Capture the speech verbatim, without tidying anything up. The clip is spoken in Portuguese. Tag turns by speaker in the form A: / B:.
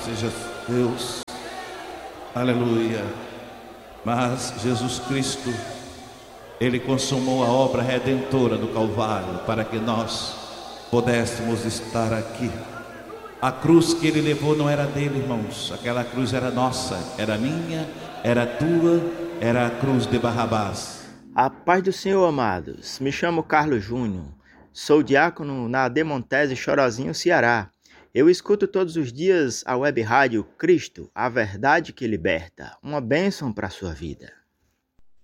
A: seja Deus. Aleluia. Mas Jesus Cristo, Ele consumou a obra redentora do Calvário para que nós pudéssemos estar aqui. A cruz que Ele levou não era dele, irmãos. Aquela cruz era nossa, era minha, era tua, era a cruz de Barrabás.
B: A paz do Senhor, amados. Me chamo Carlos Júnior. Sou diácono na Demontese, Chorozinho, Ceará. Eu escuto todos os dias a web rádio Cristo, a verdade que liberta. Uma bênção para a sua vida.